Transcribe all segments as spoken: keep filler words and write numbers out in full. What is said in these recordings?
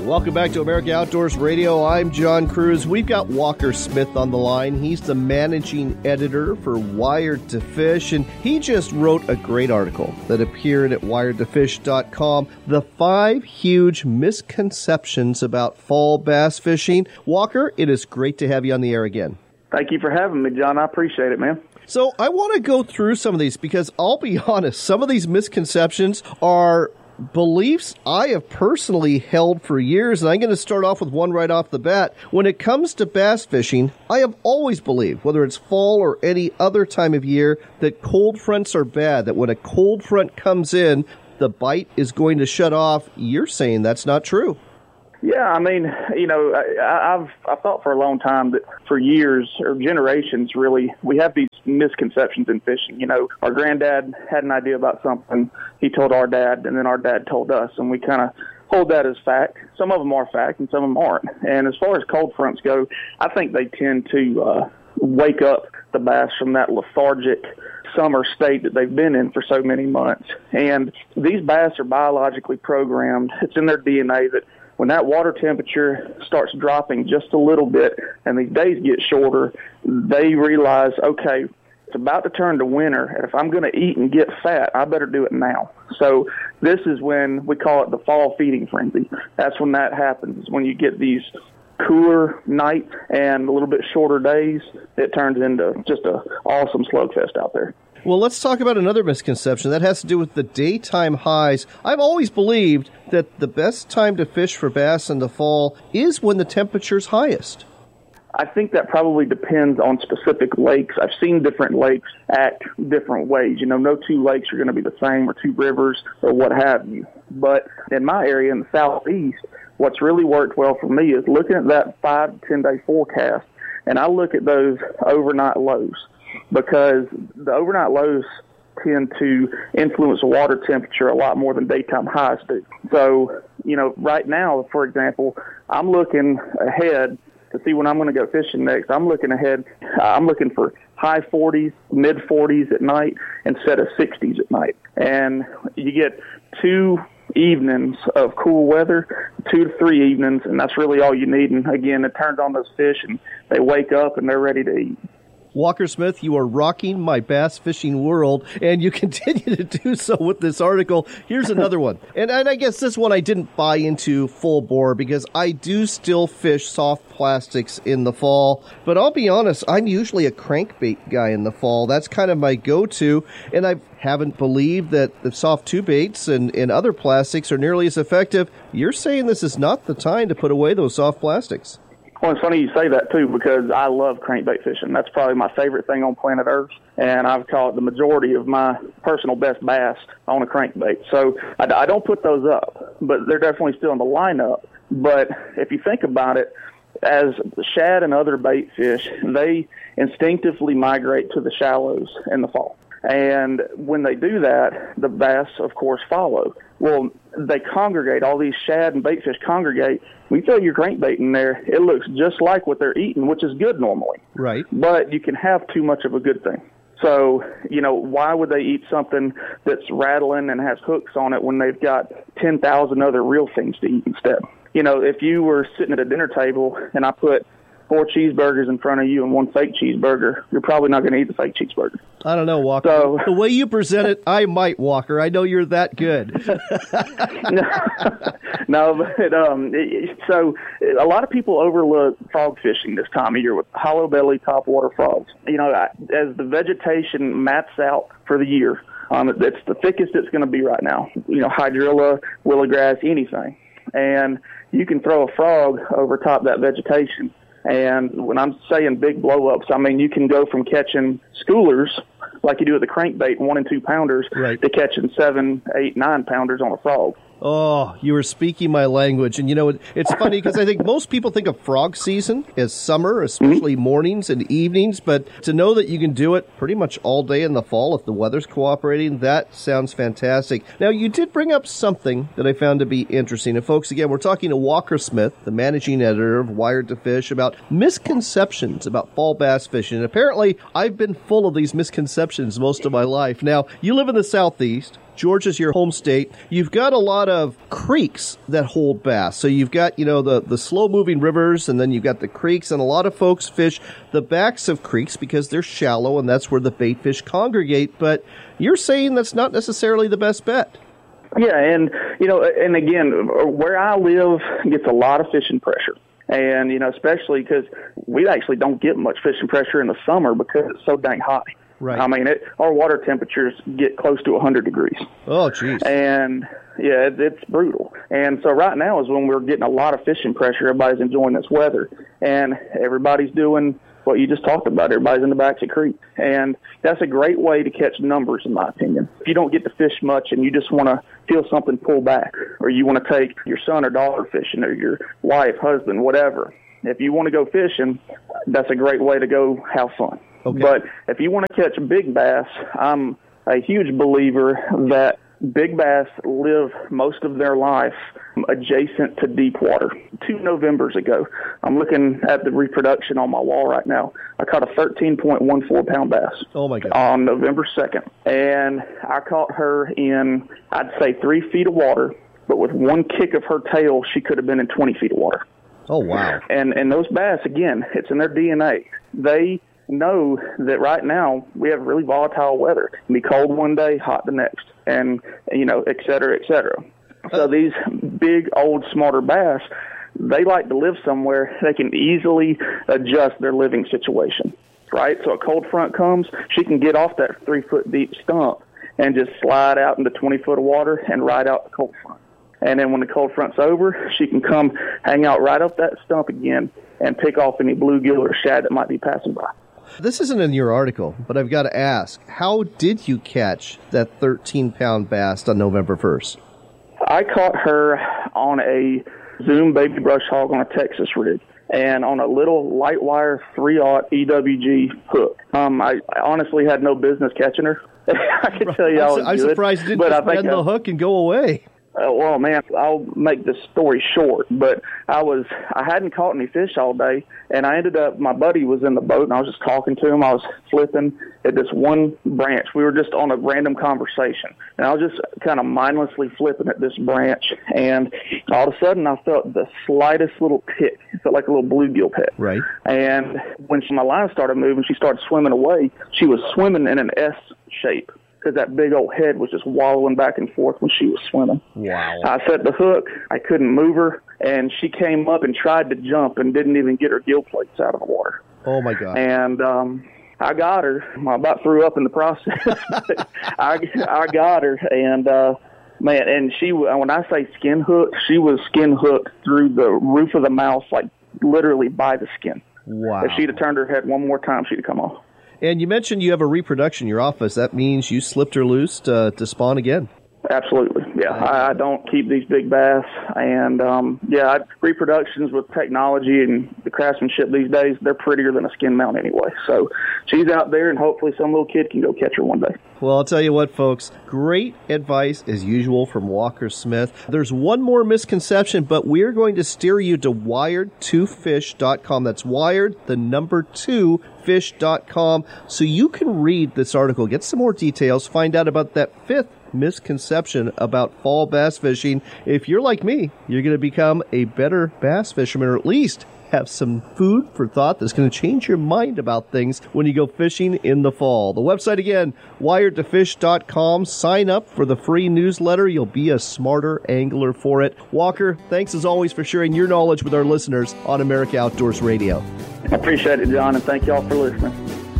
Welcome back to America Outdoors Radio. I'm John Cruz. We've got Walker Smith on the line. He's the managing editor for Wired to Fish, and he just wrote a great article that appeared at wired to fish dot com, The Five Huge Misconceptions About Fall Bass Fishing. Walker, it is great to have you on the air again. Thank you for having me, John. I appreciate it, man. So I want to go through some of these because I'll be honest, some of these misconceptions are beliefs I have personally held for years, and I'm going to start off with one right off the bat. When it comes to bass fishing, I have always believed, whether it's fall or any other time of year, that cold fronts are bad, that when a cold front comes in, the bite is going to shut off. You're saying that's not true. Yeah, I mean, you know, I, I've I've thought for a long time that for years or generations, really, we have these misconceptions in fishing. You know, our granddad had an idea about something, he told our dad, and then our dad told us, and we kind of hold that as fact. Some of them are fact, and some of them aren't. And as far as cold fronts go, I think they tend to uh, wake up the bass from that lethargic summer state that they've been in for so many months. And these bass are biologically programmed. It's in their D N A that when that water temperature starts dropping just a little bit and these days get shorter, they realize, okay, it's about to turn to winter, and if I'm going to eat and get fat, I better do it now. So this is when we call it the fall feeding frenzy. That's when that happens, when you get these cooler nights and a little bit shorter days. It turns into just an awesome slugfest out there. Well, let's talk about another misconception. That has to do with the daytime highs. I've always believed that the best time to fish for bass in the fall is when the temperature's highest. I think that probably depends on specific lakes. I've seen different lakes act different ways. You know, no two lakes are going to be the same, or two rivers, or what have you. But in my area in the southeast, what's really worked well for me is looking at that five to ten day forecast, and I look at those overnight lows, because the overnight lows tend to influence the water temperature a lot more than daytime highs do. So, you know, right now, for example, I'm looking ahead to see when I'm going to go fishing next. I'm looking ahead. I'm looking for high forties, mid forties at night instead of sixties at night. And you get two evenings of cool weather, two to three evenings, and that's really all you need. And again, it turns on those fish, and they wake up and they're ready to eat. Walker Smith, you are rocking my bass fishing world, and you continue to do so with this article. Here's another one. And, and I guess this one I didn't buy into full bore because I do still fish soft plastics in the fall. But I'll be honest, I'm usually a crankbait guy in the fall. That's kind of my go-to, and I haven't believed that the soft tube baits and, and other plastics are nearly as effective. You're saying this is not the time to put away those soft plastics. Well, it's funny you say that, too, because I love crankbait fishing. That's probably my favorite thing on planet Earth, and I've caught the majority of my personal best bass on a crankbait. So I, I don't put those up, but they're definitely still in the lineup. But if you think about it, as shad and other bait fish, they instinctively migrate to the shallows in the fall. And when they do that, the bass, of course, follow. Well, they congregate. All these shad and bait fish congregate. We throw your crankbait in there, it looks just like what they're eating, which is good normally. Right. But you can have too much of a good thing. So, you know, why would they eat something that's rattling and has hooks on it when they've got ten thousand other real things to eat instead? You know, if you were sitting at a dinner table and I put four cheeseburgers in front of you and one fake cheeseburger, you're probably not going to eat the fake cheeseburger. I don't know, Walker. So, the way you present it, I might, Walker. I know you're that good. no, no, but um, it, so a lot of people overlook frog fishing this time of year with hollow belly topwater frogs. You know, as the vegetation mats out for the year, um, it's the thickest it's going to be right now. You know, hydrilla, willowgrass, anything. And you can throw a frog over top that vegetation. And when I'm saying big blow-ups, I mean you can go from catching schoolers, like you do at the crankbait, one and two pounders, right, to catching seven, eight, nine pounders on a frog. Oh, you were speaking my language. And, you know, it, it's funny because I think most people think of frog season as summer, especially mm-hmm. mornings and evenings. But to know that you can do it pretty much all day in the fall if the weather's cooperating, that sounds fantastic. Now, you did bring up something that I found to be interesting. And, folks, again, we're talking to Walker Smith, the managing editor of Wired to Fish, about misconceptions about fall bass fishing. And apparently, I've been full of these misconceptions most of my life. Now, you live in the Southeast. Georgia's your home state. You've got a lot of creeks that hold bass. So you've got, you know, the, the slow-moving rivers, and then you've got the creeks, and a lot of folks fish the backs of creeks because they're shallow, and that's where the bait fish congregate. But you're saying that's not necessarily the best bet. Yeah, and, you know, and again, where I live gets a lot of fishing pressure. And, you know, especially because we actually don't get much fishing pressure in the summer because it's so dang hot. Right. I mean, it, our water temperatures get close to one hundred degrees. Oh, geez. And, yeah, it, it's brutal. And so right now is when we're getting a lot of fishing pressure. Everybody's enjoying this weather. And everybody's doing what you just talked about. Everybody's in the backs of creek. And that's a great way to catch numbers, in my opinion. If you don't get to fish much and you just want to feel something pull back, or you want to take your son or daughter fishing, or your wife, husband, whatever, if you want to go fishing, that's a great way to go have fun. Okay. But if you want to catch big bass, I'm a huge believer that big bass live most of their life adjacent to deep water. Two Novembers ago, I'm looking at the reproduction on my wall right now. I caught a thirteen point one four pound bass. Oh my God. On November second. And I caught her in, I'd say, three feet of water, but with one kick of her tail, she could have been in twenty feet of water. Oh, wow. And, and those bass, again, it's in their D N A. They know that right now we have really volatile weather. It can be cold one day, hot the next, and, you know, et cetera, et cetera. So these big, old, smarter bass, they like to live somewhere they can easily adjust their living situation, right? So a cold front comes, she can get off that three-foot deep stump and just slide out into twenty foot of water and ride out the cold front. And then when the cold front's over, she can come hang out right up that stump again and pick off any bluegill or shad that might be passing by. This isn't in your article, but I've got to ask, how did you catch that thirteen pound bass on November first? I caught her on a Zoom baby brush hog on a Texas rig and on a little light wire three aught E W G hook. Um, I, I honestly had no business catching her. I can tell you I was I'm good, surprised you didn't but just I think bend the hook and go away. Uh, well, man, I'll make this story short, but I was, I hadn't caught any fish all day, and I ended up, my buddy was in the boat, and I was just talking to him. I was flipping at this one branch. We were just on a random conversation, and I was just kind of mindlessly flipping at this branch, and all of a sudden I felt the slightest little pick. It felt like a little bluegill pick. Right. And when she, my line started moving, she started swimming away. She was swimming in an S shape, because that big old head was just wallowing back and forth when she was swimming. Wow. I set the hook. I couldn't move her, and she came up and tried to jump and didn't even get her gill plates out of the water. Oh, my God. And um, I got her. I about threw up in the process. I, I got her, and, uh, man, and she, when I say skin hook, she was skin hooked through the roof of the mouth, like literally by the skin. Wow. If she'd have turned her head one more time, she'd have come off. And you mentioned you have a reproduction in your office. That means you slipped her loose to, to spawn again. Absolutely. Yeah, I, I don't keep these big bass. And, um, yeah, I, reproductions with technology and the craftsmanship these days, they're prettier than a skin mount anyway. So she's out there, and hopefully some little kid can go catch her one day. Well, I'll tell you what, folks. Great advice, as usual, from Walker Smith. There's one more misconception, but we're going to steer you to wired two fish dot com. That's wired, the number two, fish dot com. So you can read this article, get some more details, find out about that fifth misconception about fall bass fishing. If you're like me, you're going to become a better bass fisherman, or at least have some food for thought that's going to change your mind about things when you go fishing in the fall. The website again, wired to fish dot com. Sign up for the free newsletter. You'll be a smarter angler for it. Walker, thanks as always for sharing your knowledge with our listeners on America Outdoors Radio. I appreciate it, John, and thank y'all for listening.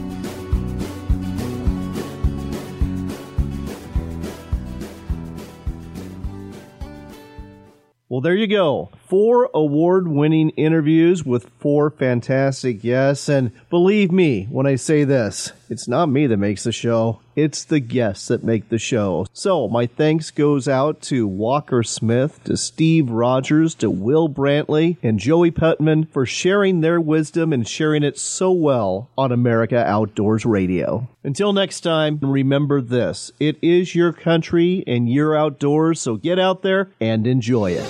Well, there you go. Four award-winning interviews with four fantastic guests. And believe me when I say this, it's not me that makes the show. It's the guests that make the show. So my thanks goes out to Walker Smith, to Steve Rogers, to Will Brantley, and Joey Putman for sharing their wisdom and sharing it so well on America Outdoors Radio. Until next time, remember this. It is your country and you're outdoors, so get out there and enjoy it.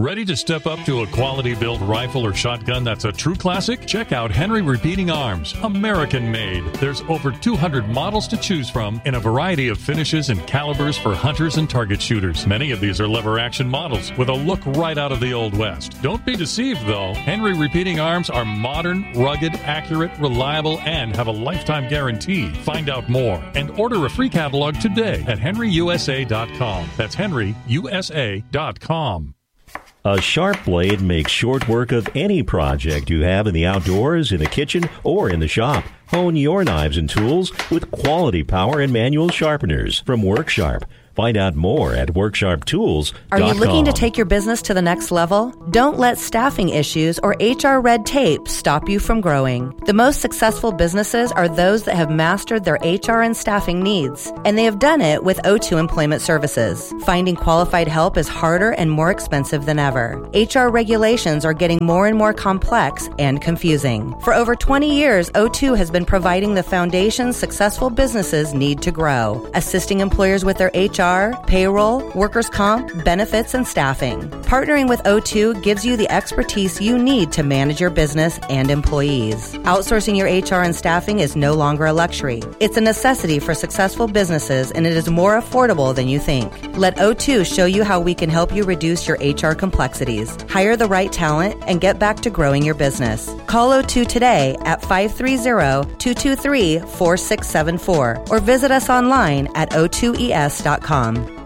Ready to step up to a quality-built rifle or shotgun that's a true classic? Check out Henry Repeating Arms, American-made. There's over two hundred models to choose from in a variety of finishes and calibers for hunters and target shooters. Many of these are lever-action models with a look right out of the Old West. Don't be deceived, though. Henry Repeating Arms are modern, rugged, accurate, reliable, and have a lifetime guarantee. Find out more and order a free catalog today at henry u s a dot com. That's henry u s a dot com. A sharp blade makes short work of any project you have in the outdoors, in the kitchen, or in the shop. Hone your knives and tools with quality power and manual sharpeners from WorkSharp. Find out more at work sharp tools dot com. Are you looking to take your business to the next level? Don't let staffing issues or H R red tape stop you from growing. The most successful businesses are those that have mastered their H R and staffing needs, and they have done it with O two Employment Services. Finding qualified help is harder and more expensive than ever. H R regulations are getting more and more complex and confusing. For over twenty years, O two has been providing the foundation successful businesses need to grow, assisting employers with their H R, payroll, workers' comp, benefits, and staffing. Partnering with O two gives you the expertise you need to manage your business and employees. Outsourcing your H R and staffing is no longer a luxury. It's a necessity for successful businesses, and it is more affordable than you think. Let O two show you how we can help you reduce your H R complexities, hire the right talent, and get back to growing your business. Call O two today at five three zero, two two three, four six seven four or visit us online at o two e s dot com.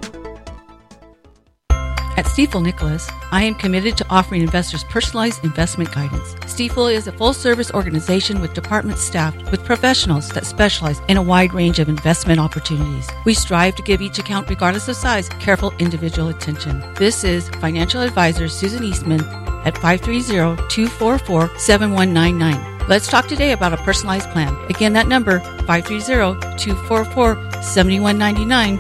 At Stifel Nicholas, I am committed to offering investors personalized investment guidance. Stifel is a full-service organization with departments staffed with professionals that specialize in a wide range of investment opportunities. We strive to give each account, regardless of size, careful individual attention. This is financial advisor Susan Eastman at five three zero, two four four, seven one nine nine. Let's talk today about a personalized plan. Again, that number, five three zero, two four four, seven one nine nine.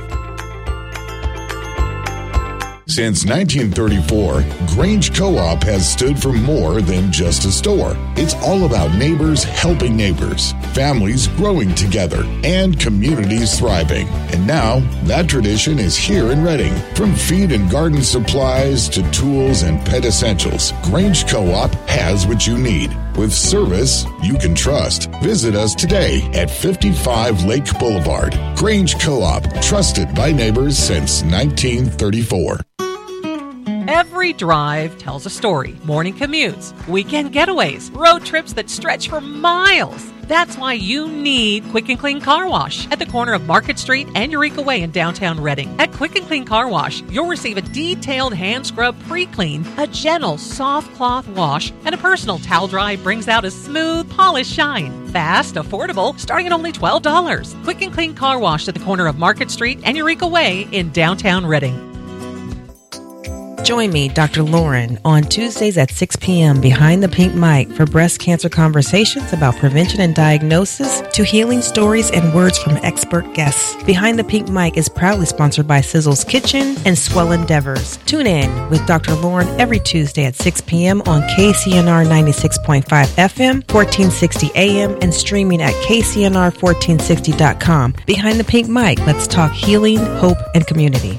Since nineteen thirty-four, Grange Co-op has stood for more than just a store. It's all about neighbors helping neighbors, families growing together, and communities thriving. And now, that tradition is here in Reading. From feed and garden supplies to tools and pet essentials, Grange Co-op has what you need. With service you can trust. Visit us today at fifty-five Lake Boulevard. Grange Co-op, trusted by neighbors since nineteen thirty-four. Every drive tells a story. Morning commutes, weekend getaways, road trips that stretch for miles. That's why you need Quick and Clean Car Wash at the corner of Market Street and Eureka Way in downtown Reading. At Quick and Clean Car Wash, you'll receive a detailed hand scrub pre-clean, a gentle soft cloth wash, and a personal towel dry brings out a smooth, polished shine. Fast, affordable, starting at only twelve dollars. Quick and Clean Car Wash at the corner of Market Street and Eureka Way in downtown Reading. Join me, Doctor Lauren, on Tuesdays at six p.m. behind the pink mic for breast cancer conversations about prevention and diagnosis to healing stories and words from expert guests. Behind the Pink Mic is proudly sponsored by Sizzle's Kitchen and Swell Endeavors. Tune in with Doctor Lauren every Tuesday at six p.m. on K C N R ninety-six point five F M, fourteen sixty A M, and streaming at K C N R fourteen sixty dot com. Behind the Pink Mic, let's talk healing, hope, and community.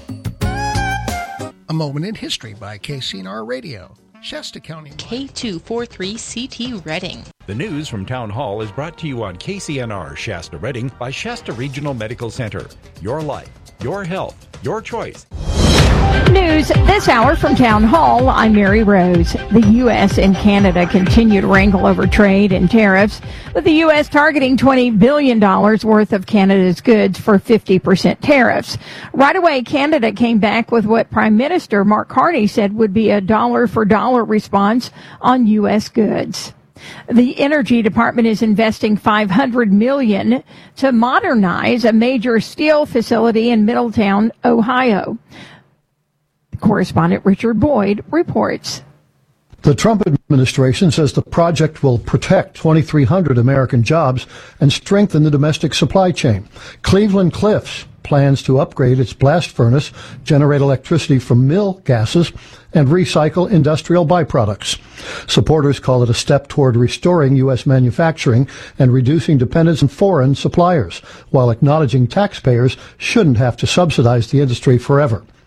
A Moment in History by K C N R Radio, Shasta County. K two forty-three C T Reading. The news from Town Hall is brought to you on K C N R Shasta Reading by Shasta Regional Medical Center. Your life, your health, your choice. News this hour from Town Hall. I'm Mary Rose. The U S and Canada continue to wrangle over trade and tariffs, with the U S targeting twenty billion dollars worth of Canada's goods for fifty percent tariffs. Right away, Canada came back with what Prime Minister Mark Carney said would be a dollar-for-dollar response on U S goods. The Energy Department is investing five hundred million dollars to modernize a major steel facility in Middletown, Ohio. Correspondent Richard Boyd reports. The Trump administration says the project will protect twenty-three hundred American jobs and strengthen the domestic supply chain. Cleveland Cliffs plans to upgrade its blast furnace, generate electricity from mill gases, and recycle industrial byproducts. Supporters call it a step toward restoring U S manufacturing and reducing dependence on foreign suppliers, while acknowledging taxpayers shouldn't have to subsidize the industry forever.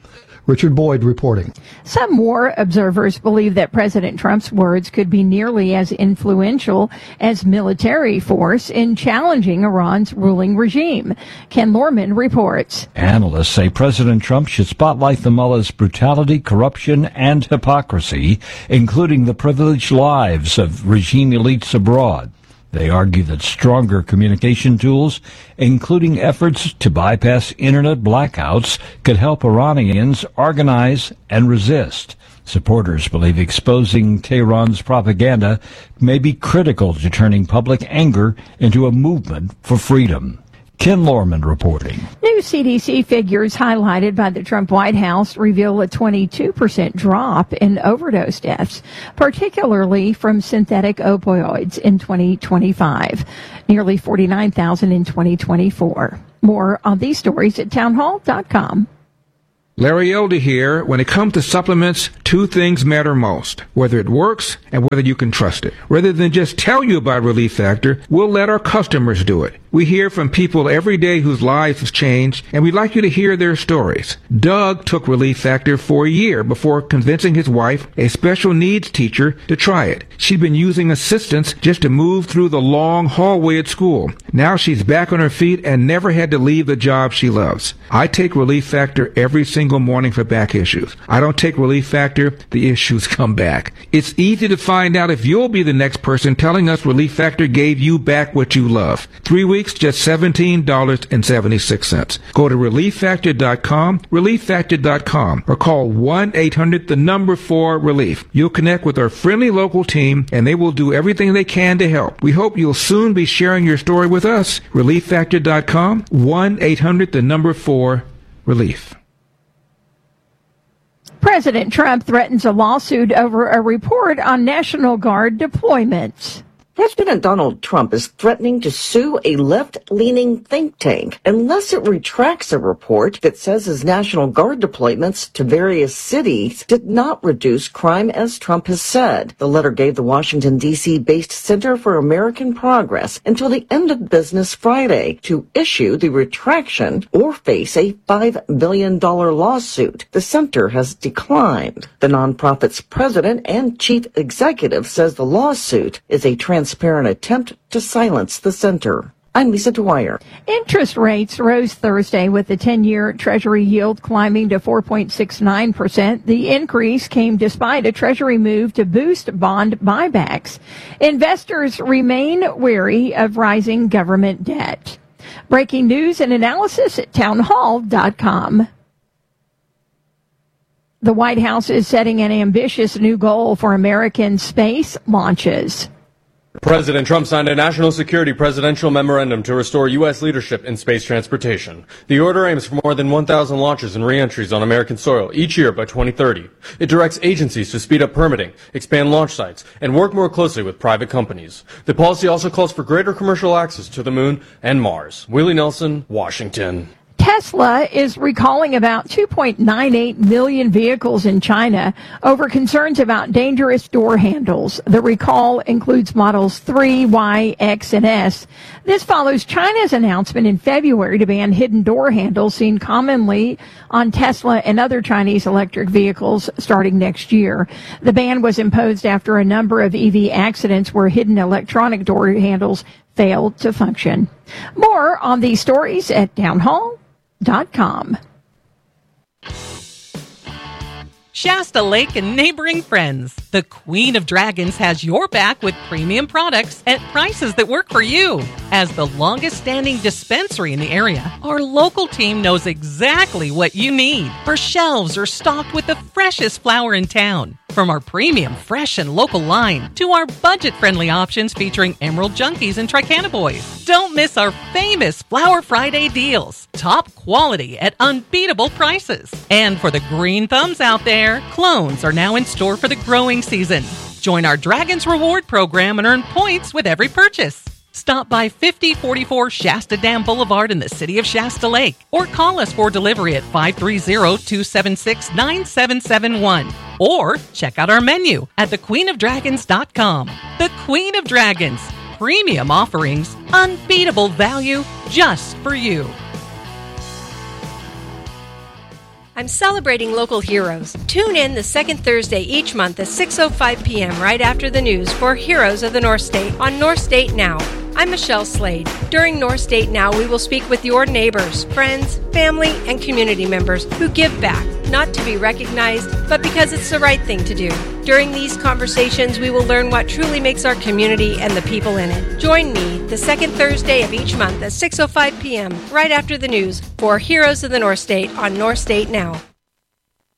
Richard Boyd reporting. Some war observers believe that President Trump's words could be nearly as influential as military force in challenging Iran's ruling regime. Ken Lorman reports. Analysts say President Trump should spotlight the mullah's brutality, corruption, and hypocrisy, including the privileged lives of regime elites abroad. They argue that stronger communication tools, including efforts to bypass internet blackouts, could help Iranians organize and resist. Supporters believe exposing Tehran's propaganda may be critical to turning public anger into a movement for freedom. Ken Lorman reporting. New C D C figures highlighted by the Trump White House reveal a twenty-two percent drop in overdose deaths, particularly from synthetic opioids in twenty twenty-five, nearly forty-nine thousand in twenty twenty-four. More on these stories at townhall dot com. Larry Elder here. When it comes to supplements, two things matter most: whether it works and whether you can trust it. Rather than just tell you about Relief Factor, we'll let our customers do it. We hear from people every day whose lives have changed, and we'd like you to hear their stories. Doug took Relief Factor for a year before convincing his wife, a special needs teacher, to try it. She'd been using assistance just to move through the long hallway at school. Now she's back on her feet and never had to leave the job she loves. I take Relief Factor every single morning for back issues. I don't take Relief Factor, the issues come back. It's easy to find out if you'll be the next person telling us Relief Factor gave you back what you love. Three weeks, just seventeen dollars and seventy-six cents. Go to relief factor dot com, relief factor dot com, or call one eight hundred the number four relief. You'll connect with our friendly local team, and they will do everything they can to help. We hope you'll soon be sharing your story with us. relief factor dot com, one eight hundred the number four relief. President Trump threatens a lawsuit over a report on National Guard deployments. President Donald Trump is threatening to sue a left-leaning think tank unless it retracts a report that says his National Guard deployments to various cities did not reduce crime as Trump has said. The letter gave the Washington, D C-based Center for American Progress until the end of business Friday to issue the retraction or face a five billion dollars lawsuit. The center has declined. The nonprofit's president and chief executive says the lawsuit is a transparent attempt to silence the center. I'm Lisa Dwyer. Interest rates rose Thursday with the ten-year Treasury yield climbing to four point six nine percent. The increase came despite a Treasury move to boost bond buybacks. Investors remain wary of rising government debt. Breaking news and analysis at townhall dot com. The White House is setting an ambitious new goal for American space launches. President Trump signed a national security presidential memorandum to restore U S leadership in space transportation. The order aims for more than one thousand launches and re-entries on American soil each year by twenty thirty. It directs agencies to speed up permitting, expand launch sites, and work more closely with private companies. The policy also calls for greater commercial access to the moon and Mars. Willie Nelson, Washington. Tesla is recalling about two point nine eight million vehicles in China over concerns about dangerous door handles. The recall includes models three, Y, X, and S. This follows China's announcement in February to ban hidden door handles seen commonly on Tesla and other Chinese electric vehicles starting next year. The ban was imposed after a number of E V accidents where hidden electronic door handles failed to function. More on these stories at townhall dot com. Shasta Lake and neighboring friends. The Queen of Dragons has your back with premium products at prices that work for you. As the longest-standing dispensary in the area, our local team knows exactly what you need. Our shelves are stocked with the freshest flower in town. From our premium, fresh, and local line to our budget-friendly options featuring Emerald Junkies and Tricannabis. Don't miss our famous Flower Friday deals. Top quality at unbeatable prices. And for the green thumbs out there, clones are now in store for the growing season. Join our Dragons Reward program and earn points with every purchase. Stop by fifty forty-four Shasta Dam Boulevard in the city of Shasta Lake or call us for delivery at five three zero, two seven six, nine seven seven one or check out our menu at the queen of dragons dot com. The Queen of Dragons. Premium offerings, unbeatable value just for you. I'm celebrating local heroes. Tune in the second Thursday each month at six oh five p.m. right after the news for Heroes of the North State on North State Now. I'm Michelle Slade. During North State Now, we will speak with your neighbors, friends, family, and community members who give back, not to be recognized, but because it's the right thing to do. During these conversations, we will learn what truly makes our community and the people in it. Join me the second Thursday of each month at six oh five p.m. right after the news for Heroes of the North State on North State Now.